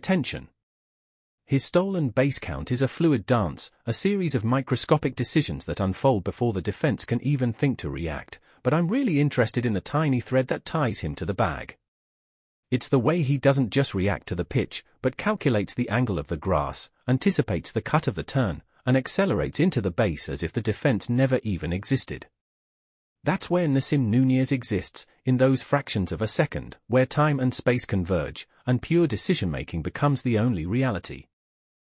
tension. His stolen base count is a fluid dance, a series of microscopic decisions that unfold before the defense can even think to react, but I'm really interested in the tiny thread that ties him to the bag. It's the way he doesn't just react to the pitch, but calculates the angle of the grass, anticipates the cut of the turn, and accelerates into the base as if the defense never even existed. That's where Nasim Nunez exists, in those fractions of a second, where time and space converge, and pure decision-making becomes the only reality.